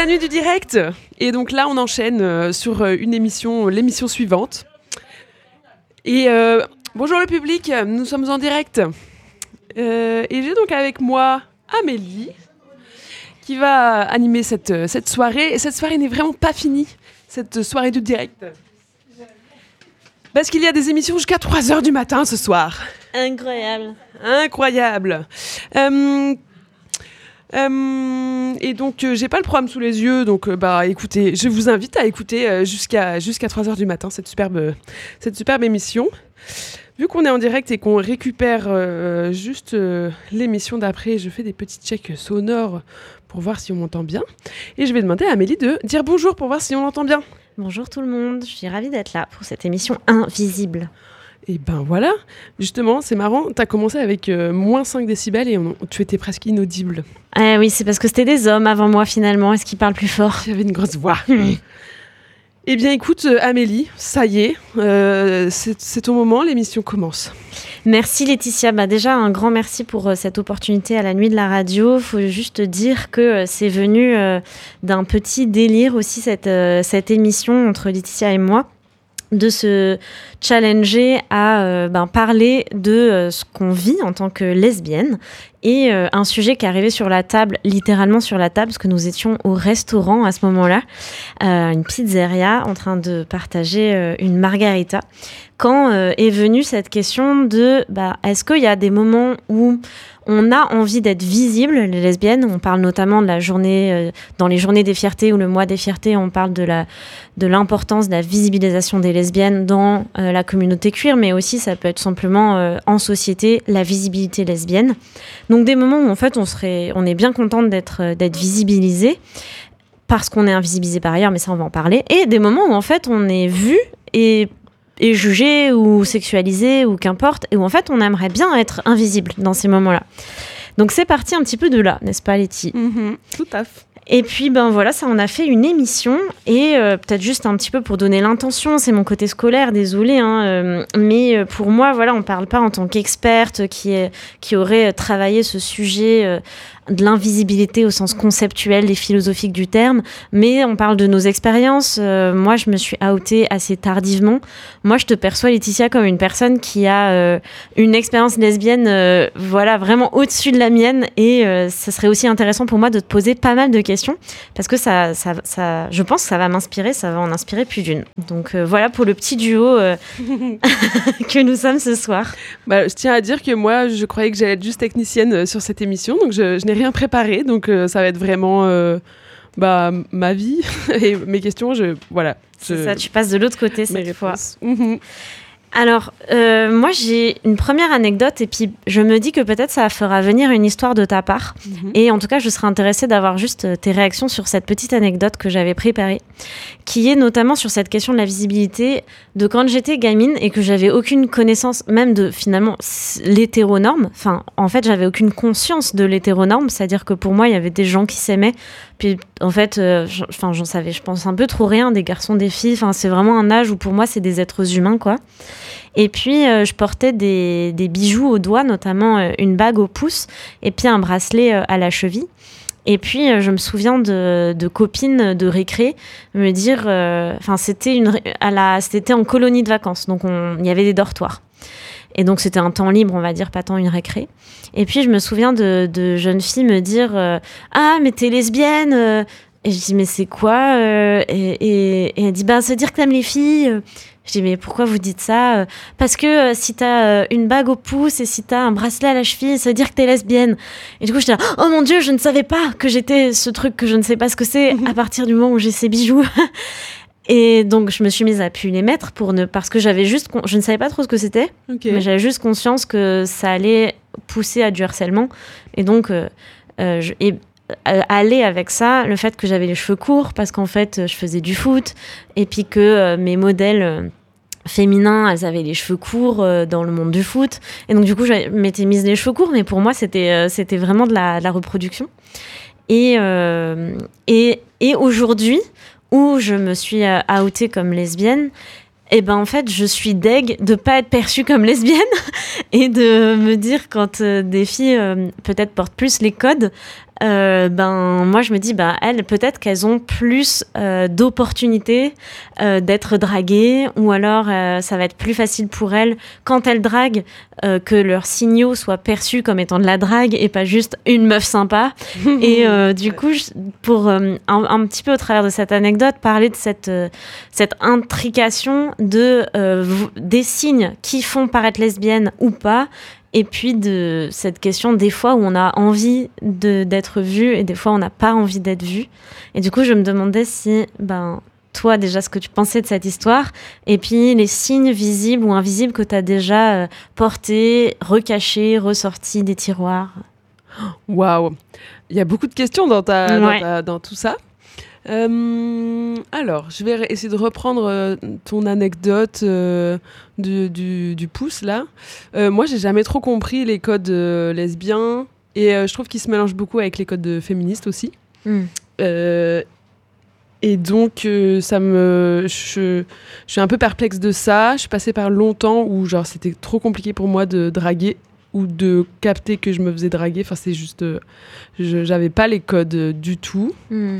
la nuit du direct. Et donc là, on enchaîne sur l'émission suivante. Et bonjour le public, nous sommes en direct. Et j'ai donc avec moi Amélie qui va animer cette soirée. Et cette soirée n'est vraiment pas finie, cette soirée du direct. Parce qu'il y a des émissions jusqu'à 3h du matin ce soir. Incroyable. Et donc j'ai pas le programme sous les yeux, donc écoutez, je vous invite à écouter jusqu'à 3h du matin cette superbe émission. Vu qu'on est en direct et qu'on récupère juste l'émission d'après, je fais des petits checks sonores pour voir si on m'entend bien. Et je vais demander à Amélie de dire bonjour pour voir si on l'entend bien. Bonjour tout le monde, je suis ravie d'être là pour cette émission Invisible. Et ben voilà, justement, c'est marrant, t'as commencé avec moins 5 décibels et tu étais presque inaudible. Oui, c'est parce que c'était des hommes avant moi finalement, est-ce qu'ils parlent plus fort ? Il y avait une grosse voix. Eh bien écoute Amélie, ça y est, c'est ton moment, l'émission commence. Merci Laetitia, déjà un grand merci pour cette opportunité à la nuit de la radio. Il faut juste dire que c'est venu d'un petit délire aussi cette émission entre Laetitia et moi, de se challenger à parler de ce qu'on vit en tant que lesbienne et un sujet qui est arrivé sur la table, littéralement sur la table, parce que nous étions au restaurant à ce moment-là, une pizzeria, en train de partager une margarita, quand est venue cette question de est-ce qu'il y a des moments où on a envie d'être visible, les lesbiennes. On parle notamment de la journée, dans les journées des fiertés ou le mois des fiertés, on parle de l'importance de la visibilisation des lesbiennes dans la communauté queer, mais aussi ça peut être simplement en société, la visibilité lesbienne. Donc des moments où en fait on est bien contente d'être visibilisé, parce qu'on est invisibilisé par ailleurs, mais ça on va en parler, et des moments où en fait on est vu et jugé ou sexualisé ou qu'importe, et où en fait on aimerait bien être invisible dans ces moments-là. Donc c'est parti un petit peu de là, n'est-ce pas Letty ? Tout à fait. Et puis voilà, ça on a fait une émission et peut-être juste un petit peu pour donner l'intention, c'est mon côté scolaire, désolée, mais pour moi voilà, on parle pas en tant qu'experte qui aurait travaillé ce sujet de l'invisibilité au sens conceptuel et philosophique du terme, mais on parle de nos expériences. Moi je me suis outée assez tardivement. Moi je te perçois Laetitia comme une personne qui a une expérience lesbienne vraiment au-dessus de la mienne, et ça serait aussi intéressant pour moi de te poser pas mal de questions, parce que ça, je pense que ça va m'inspirer, ça va en inspirer plus d'une. Donc voilà pour le petit duo que nous sommes ce soir. Je tiens à dire que moi, je croyais que j'allais être juste technicienne sur cette émission, donc je n'ai rien préparé, donc ça va être vraiment ma vie et mes questions. C'est ça, tu passes de l'autre côté cette fois. Mmh. Alors, moi, j'ai une première anecdote et puis je me dis que peut-être ça fera venir une histoire de ta part. Et en tout cas, je serais intéressée d'avoir juste tes réactions sur cette petite anecdote que j'avais préparée, qui est notamment sur cette question de la visibilité de quand j'étais gamine et que j'avais aucune connaissance même de, finalement, l'hétéronorme. Enfin, en fait, j'avais aucune conscience de l'hétéronorme, c'est-à-dire que pour moi, il y avait des gens qui s'aimaient. Puis, en fait, j'en savais, je pense, un peu trop rien, des garçons, des filles. Enfin, c'est vraiment un âge où, pour moi, c'est des êtres humains, quoi. Et puis, je portais des bijoux au doigt, notamment une bague au pouce et puis un bracelet à la cheville. Et puis, je me souviens de copines de récré me dire... c'était en colonie de vacances, donc il y avait des dortoirs. Et donc, c'était un temps libre, on va dire, pas tant une récré. Et puis, je me souviens de jeunes filles me dire « Ah, mais t'es lesbienne !» Et je dis « Mais c'est quoi ?» et elle dit « Ça veut dire que t'aimes les filles ?» Je dis « Mais pourquoi vous dites ça ?»« Parce que si t'as une bague au pouce et si t'as un bracelet à la cheville, ça veut dire que t'es lesbienne. » Et du coup, je dis « Oh mon Dieu, je ne savais pas que j'étais ce truc que je ne sais pas ce que c'est à partir du moment où j'ai ces bijoux. » Et donc, je me suis mise à plus les mettre parce que je ne savais pas trop ce que c'était, mais j'avais juste conscience que ça allait pousser à du harcèlement. Et donc, aller avec ça, le fait que j'avais les cheveux courts, parce qu'en fait, je faisais du foot, et puis que mes modèles féminins, elles avaient les cheveux courts dans le monde du foot. Et donc, du coup, je m'étais mise les cheveux courts, mais pour moi, c'était vraiment de la reproduction. Et aujourd'hui, où je me suis outée comme lesbienne, et en fait, je suis deg de pas être perçue comme lesbienne et de me dire quand des filles peut-être portent plus les codes, moi je me dis elles peut-être qu'elles ont plus d'opportunités d'être draguées, ou alors ça va être plus facile pour elles quand elles draguent que leurs signaux soient perçus comme étant de la drague et pas juste une meuf sympa. Et du coup pour un petit peu au travers de cette anecdote parler de cette intrication des signes qui font paraître lesbienne ou pas. Et puis de cette question des fois où on a envie d'être vu et des fois on n'a pas envie d'être vu. Et du coup, je me demandais si, toi déjà, ce que tu pensais de cette histoire, et puis les signes visibles ou invisibles que tu as déjà portés, recachés, ressortis des tiroirs. Waouh, il y a beaucoup de questions dans tout ça. Alors, je vais essayer de reprendre ton anecdote du pouce là. Moi, j'ai jamais trop compris les codes lesbiens et je trouve qu'ils se mélangent beaucoup avec les codes féministes aussi. Et donc, je suis un peu perplexe de ça. Je suis passée par longtemps où genre c'était trop compliqué pour moi de draguer ou de capter que je me faisais draguer. Enfin, c'est juste, j'avais pas les codes du tout.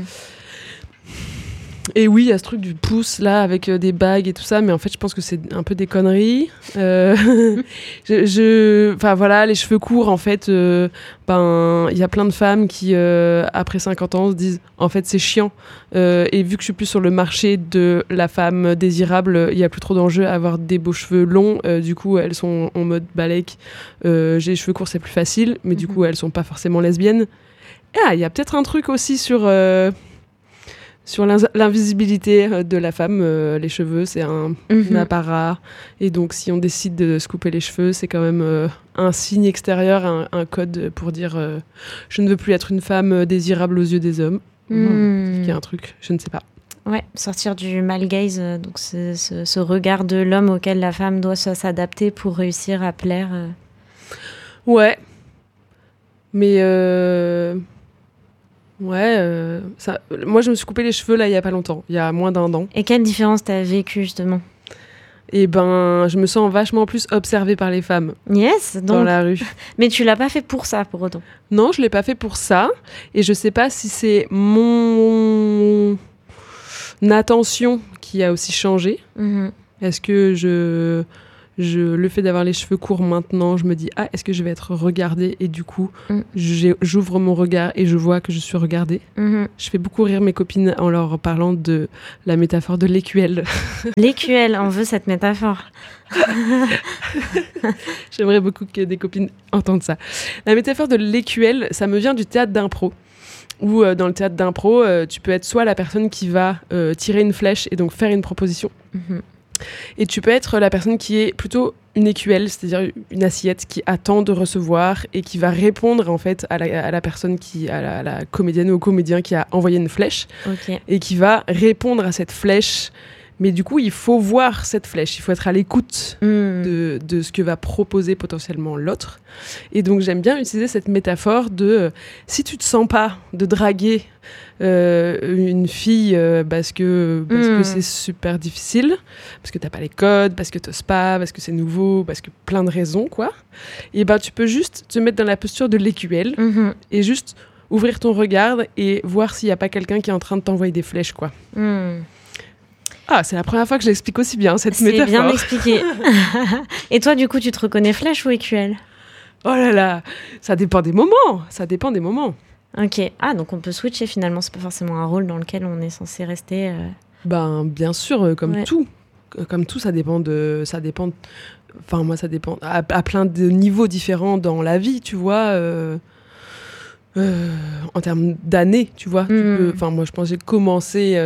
Et oui, il y a ce truc du pouce là avec des bagues et tout ça, mais en fait je pense que c'est un peu des conneries. Enfin voilà, les cheveux courts en fait, il y a plein de femmes qui après 50 ans se disent en fait c'est chiant. Et vu que je suis plus sur le marché de la femme désirable, il y a plus trop d'enjeux à avoir des beaux cheveux longs. Du coup elles sont en mode balèque. J'ai les cheveux courts, c'est plus facile, mais du coup elles sont pas forcément lesbiennes. Il y a peut-être un truc aussi sur l'invisibilité de la femme. Les cheveux, c'est un apparat. Et donc, si on décide de se couper les cheveux, c'est quand même un signe extérieur, un code pour dire je ne veux plus être une femme désirable aux yeux des hommes. Il y a un truc, je ne sais pas. Ouais, sortir du male gaze, donc ce regard de l'homme auquel la femme doit s'adapter pour réussir à plaire. Ouais. Mais... moi je me suis coupé les cheveux là il y a pas longtemps, il y a moins d'1 an. Et quelle différence t'as vécu justement? Je me sens vachement plus observée par les femmes. Yes, donc... dans la rue. Mais tu l'as pas fait pour ça pour autant? Non, je l'ai pas fait pour ça, et je sais pas si c'est mon attention qui a aussi changé. Est-ce que le fait d'avoir les cheveux courts maintenant, je me dis est-ce que je vais être regardée, et du coup j'ouvre mon regard et je vois que je suis regardée. Je fais beaucoup rire mes copines en leur parlant de la métaphore de l'écuelle. L'écuelle, on veut cette métaphore. J'aimerais beaucoup que des copines entendent ça. La métaphore de l'écuelle, ça me vient du théâtre d'impro. Où dans le théâtre d'impro, tu peux être soit la personne qui va tirer une flèche et donc faire une proposition. Et tu peux être la personne qui est plutôt une écuelle, c'est-à-dire une assiette qui attend de recevoir et qui va répondre en fait à la personne à la comédienne ou au comédien qui a envoyé une flèche. Et qui va répondre à cette flèche. Mais du coup, il faut voir cette flèche, il faut être à l'écoute de ce que va proposer potentiellement l'autre. Et donc, j'aime bien utiliser cette métaphore de si tu te sens pas de draguer une fille parce que c'est super difficile, parce que t'as pas les codes, parce que t'oses pas, parce que c'est nouveau, parce que plein de raisons, quoi. Et tu peux juste te mettre dans la posture de l'écuelle et juste ouvrir ton regard et voir s'il y a pas quelqu'un qui est en train de t'envoyer des flèches, quoi. C'est la première fois que je l'explique aussi bien, cette métaphore. C'est bien expliqué. Et toi, du coup, tu te reconnais flèche ou écuelle? Oh là là, ça dépend des moments. Ok. Donc on peut switcher finalement, c'est pas forcément un rôle dans lequel on est censé rester. Bien sûr, comme tout. Comme tout, ça dépend. Enfin, moi, ça dépend à plein de niveaux différents dans la vie, tu vois. En termes d'années, tu vois. Moi, je pense que j'ai commencé...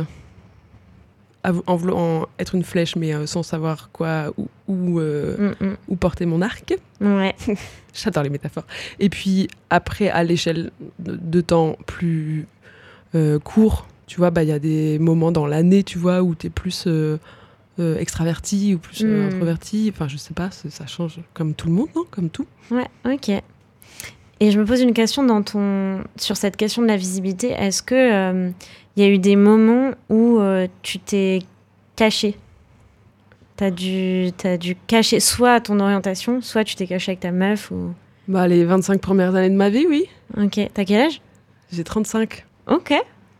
en voulant être une flèche, mais sans savoir quoi, où porter mon arc. Ouais. J'adore les métaphores. Et puis après, à l'échelle de temps plus court, tu vois, y a des moments dans l'année, tu vois, où t'es plus extraverti ou plus introverti. Enfin, je sais pas, ça change comme tout le monde, non? Comme tout. Ouais, ok. Et je me pose une question sur cette question de la visibilité. Est-ce que y a eu des moments où tu t'es caché? T'as dû cacher soit ton orientation, soit tu t'es caché avec ta meuf ou... Bah, les 25 premières années de ma vie, oui. Ok. T'as quel âge? J'ai 35. Ok.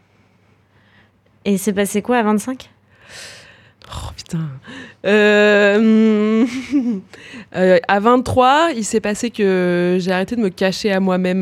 Et c'est passé quoi à 25? Oh putain. À 23, il s'est passé que j'ai arrêté de me cacher à moi-même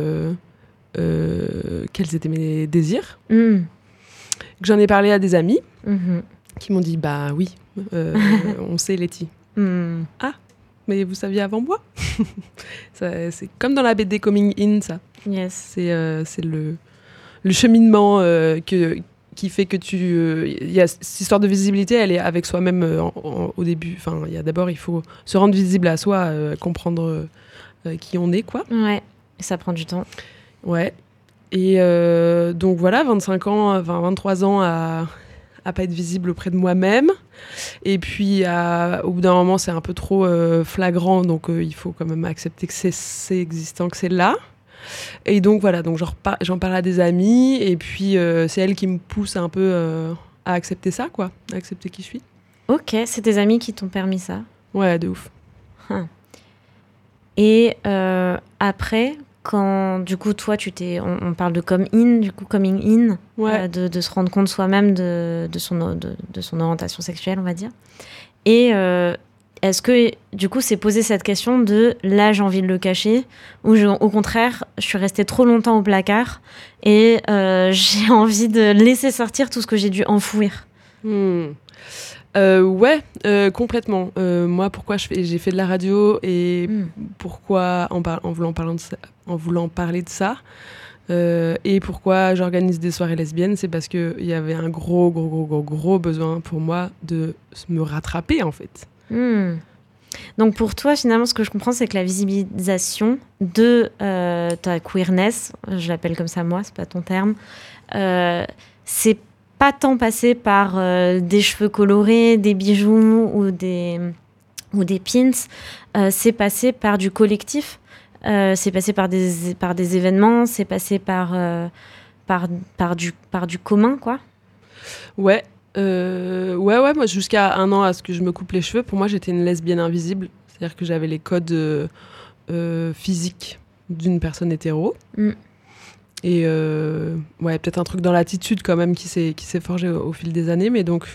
quels étaient mes désirs. Que j'en ai parlé à des amis qui m'ont dit bah oui, on sait Letty. Ah, mais vous saviez avant moi. C'est comme dans la BD Coming In, ça. Yes. C'est le cheminement qui fait que il y a cette histoire de visibilité, elle est avec soi-même au début. Enfin, d'abord, il faut se rendre visible à soi, comprendre qui on est, quoi. Ouais, ça prend du temps. Ouais. Et donc voilà, 23 ans à pas être visible auprès de moi-même. Et puis, au bout d'un moment, c'est un peu trop flagrant, donc il faut quand même accepter que c'est existant, que c'est là. Et donc voilà, donc j'en parle à des amis, et puis c'est elle qui me pousse un peu à accepter ça, quoi, à accepter qui je suis. Ok, c'est tes amis qui t'ont permis ça? Ouais, de ouf. Et après, quand du coup toi on parle de coming in, ouais. De se rendre compte soi-même de son orientation sexuelle, on va dire. Et est-ce que du coup c'est poser cette question de là j'ai envie de le cacher, ou au contraire je suis restée trop longtemps au placard et j'ai envie de laisser sortir tout ce que j'ai dû enfouir? Ouais, complètement. Moi, pourquoi j'ai fait de la radio et pourquoi en voulant parler de ça, et pourquoi j'organise des soirées lesbiennes, c'est parce qu'il y avait un gros besoin pour moi de me rattraper, en fait. Donc pour toi, finalement, ce que je comprends, c'est que la visibilisation de ta queerness, je l'appelle comme ça moi, c'est pas ton terme, c'est pas tant passé par des cheveux colorés, des bijoux ou des pins, c'est passé par du collectif, c'est passé par des événements, c'est passé par du commun, quoi. Ouais. Moi, jusqu'à 1 an à ce que je me coupe les cheveux, pour moi, j'étais une lesbienne invisible. C'est-à-dire que j'avais les codes physiques d'une personne hétéro. Et peut-être un truc dans l'attitude quand même qui s'est forgé au fil des années. Mais donc,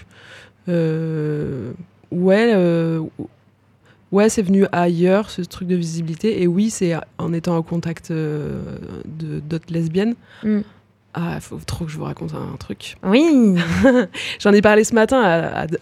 c'est venu ailleurs, ce truc de visibilité. Et oui, c'est en étant en contact d'autres lesbiennes. Ah, il faut trop que je vous raconte un truc. Oui. J'en ai parlé ce matin